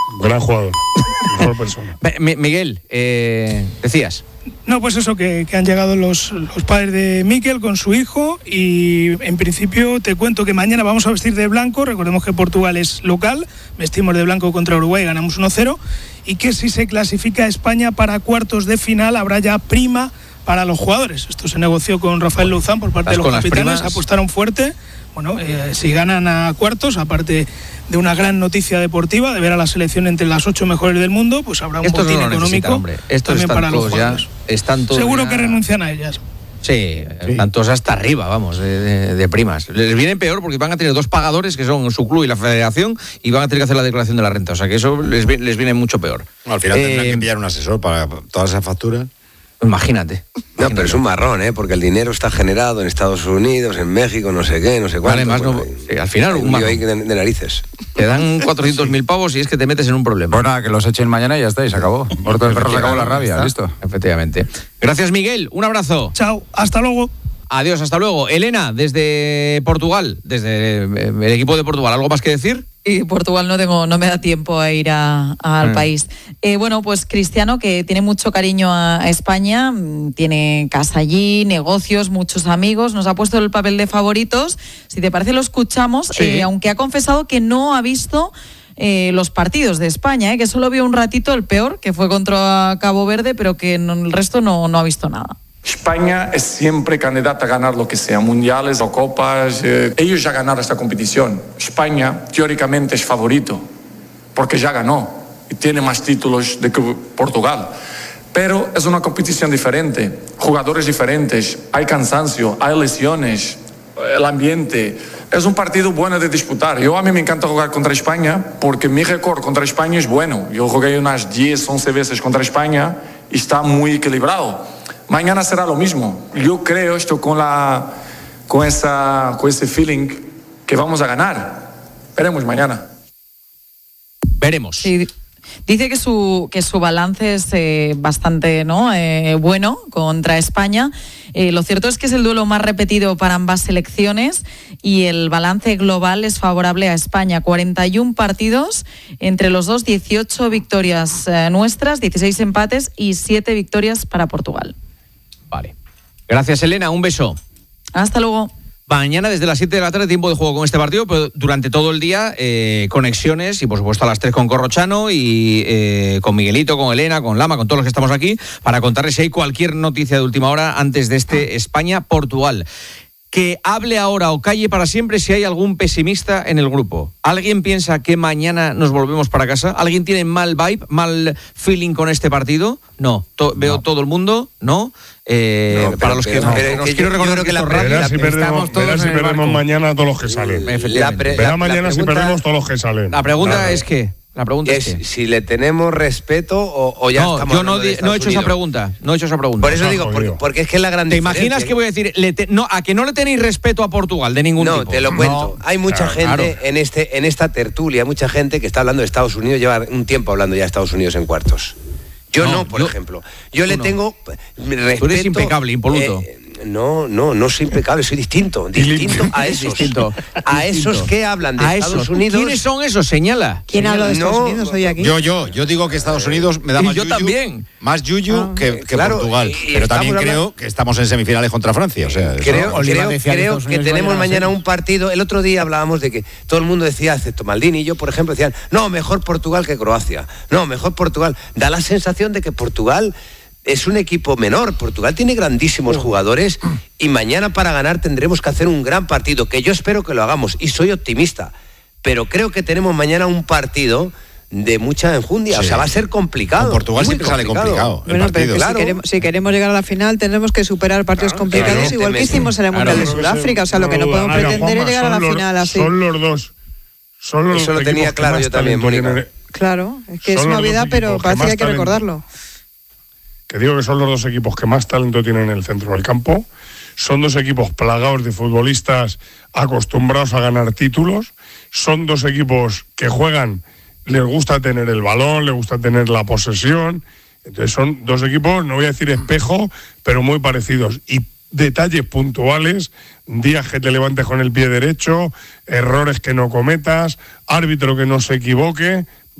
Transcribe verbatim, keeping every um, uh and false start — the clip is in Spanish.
Gran jugador, mejor persona. M- Miguel, eh, decías. No, pues eso, que, que han llegado los, los padres de Mikel con su hijo y en principio te cuento que mañana vamos a vestir de blanco. Recordemos que Portugal es local, vestimos de blanco contra Uruguay, ganamos uno cero, y que si se clasifica España para cuartos de final habrá ya prima para los jugadores. Esto se negoció con Rafael Luzán por parte de los capitanes, apostaron fuerte. Bueno, eh, si ganan a cuartos, aparte de una gran noticia deportiva, de ver a la selección entre las ocho mejores del mundo, pues habrá un Estos botín no lo económico hombre. Estos también para los ya, jugadores. están todos Seguro ya... que renuncian a ellas. Sí, sí, están todos hasta arriba, vamos, de, de, de primas. Les viene peor porque van a tener dos pagadores, que son su club y la federación, y van a tener que hacer la declaración de la renta. O sea que eso les, les viene mucho peor. Al final eh, tendrán que pillar un asesor para todas esas facturas. Imagínate. No, pero es un marrón, ¿eh? Porque el dinero está generado en Estados Unidos, en México, no sé qué, no sé cuánto. Vale, más pues, no, sí, al final un marrón. Hay de, de narices. Te dan cuatrocientos mil pavos y es que te metes en un problema. Pues nada, que los echen mañana y ya está, y se acabó. Muerto el perro, se acabó la rabia, listo. Efectivamente. Gracias, Miguel. Un abrazo. Chao, hasta luego. Adiós, hasta luego. Elena, desde Portugal, desde el equipo de Portugal, ¿algo más que decir? Y Portugal no tengo, no me da tiempo a ir a, a, al mm. país. Eh, bueno, pues Cristiano, que tiene mucho cariño a, a España, tiene casa allí, negocios, muchos amigos, nos ha puesto el papel de favoritos. Si te parece, lo escuchamos, sí. eh, aunque ha confesado que no ha visto eh, los partidos de España, eh, que solo vio un ratito, el peor, que fue contra Cabo Verde, pero que no, el resto no, no ha visto nada. España es siempre candidata a ganar lo que sea, mundiales o copas. Eh, ellos ya ganaron esta competición. España, teóricamente, es favorito, porque ya ganó y tiene más títulos de que Portugal. Pero es una competición diferente, jugadores diferentes, hay cansancio, hay lesiones, el ambiente. Es un partido bueno de disputar. Yo, a mí me encanta jugar contra España, porque mi récord contra España es bueno. Yo jugué unas diez, once veces contra España y está muy equilibrado. Mañana será lo mismo. Yo creo, esto con la, con esa, con ese feeling que vamos a ganar. Veremos mañana. Veremos. Sí. Dice que su que su balance es eh, bastante no eh, bueno contra España. Eh, lo cierto es que es el duelo más repetido para ambas selecciones y el balance global es favorable a España. cuarenta y uno partidos entre los dos, dieciocho victorias eh, nuestras, dieciséis empates y siete victorias para Portugal. Vale. Gracias, Elena. Un beso. Hasta luego. Mañana desde las siete de la tarde tiempo de juego con este partido, pero durante todo el día eh, conexiones y por supuesto a las tres con Corrochano y eh, con Miguelito, con Elena, con Lama, con todos los que estamos aquí para contarles si hay cualquier noticia de última hora antes de este España-Portugal. Que hable ahora o calle para siempre si hay algún pesimista en el grupo. ¿Alguien piensa que mañana nos volvemos para casa? ¿Alguien tiene mal vibe, mal feeling con este partido? No. To- veo no. todo el mundo, ¿no? Eh, no, para pero, los que, pero, no, pero, los que quiero yo, recordar yo que, que la la verás si perdemos, verás si perdemos mañana a todos los que salen. La pre, Verá la, mañana la si pregunta, perdemos todos los que salen. La pregunta claro. es que... La pregunta es, es que... si le tenemos respeto o, o ya no, estamos yo no, di, no he hecho Unidos. esa pregunta. No he hecho esa pregunta. Por eso digo, porque, porque es que es la gran ¿Te diferencia. imaginas que voy a decir le te, no, a que no le tenéis respeto a Portugal de ningún no, tipo? No, te lo cuento. No. Hay mucha claro, gente claro. en este en esta tertulia, mucha gente que está hablando de Estados Unidos, lleva un tiempo hablando ya de Estados Unidos en cuartos. Yo no, no por yo, ejemplo. Yo le no. tengo respeto. Tú eres impecable, impoluto. Eh, no, no, no soy impecable, soy distinto. Distinto a esos. Distinto. A esos que hablan de a Estados esos. Unidos. ¿Quiénes son esos? Señala. ¿Quién habla de Estados no, Unidos hoy aquí? Yo, yo, yo digo que Estados Unidos me da más yo yuyu, también. más yuyu ah, que, que claro, Portugal. Y, Pero también creo hablando... que estamos en semifinales contra Francia. O sea, creo creo, creo que tenemos mañana un partido. El otro día hablábamos de que todo el mundo decía, excepto Maldini y yo, por ejemplo, decían, no, mejor Portugal que Croacia. No, mejor Portugal. Da la sensación de que Portugal es un equipo menor. Portugal tiene grandísimos jugadores y mañana para ganar tendremos que hacer un gran partido, que yo espero que lo hagamos y soy optimista, pero creo que tenemos mañana un partido de mucha enjundia, sí. O sea, va a ser complicado. Con Portugal siempre complicado. sale complicado. Bueno, pero claro. si, queremos, si queremos llegar a la final tendremos que superar partidos claro, complicados, igual que hicimos en el Mundial claro, de Sudáfrica, o sea, lo que no podemos Ana, pretender Juanma, es llegar a la los, final así. Son los dos. Son los Eso lo tenía claro yo también, Mónica. Claro, es que es novedad, pero parece que hay que recordarlo. Que digo que son los dos equipos que más talento tienen en el centro del campo, son dos equipos plagados de futbolistas acostumbrados a ganar títulos, son dos equipos que juegan, les gusta tener el balón, les gusta tener la posesión, entonces son dos equipos, no voy a decir espejo, pero muy parecidos, y detalles puntuales, días que te levantes con el pie derecho, errores que no cometas, árbitro que no se equivoque,